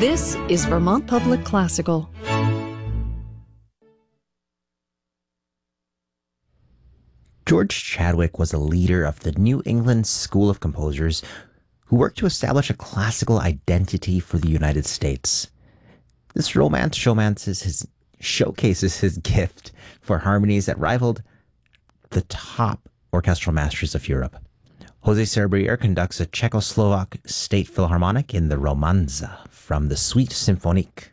This is Vermont Public Classical. George Chadwick was a leader of the New England School of Composers who worked to establish a classical identity for the United States. This romance showcases his gift for harmonies that rivaled the top orchestral masters of Europe. Jose Serbrier conducts a Czechoslovak State Philharmonic in the Romanza from the Suite Symphonique.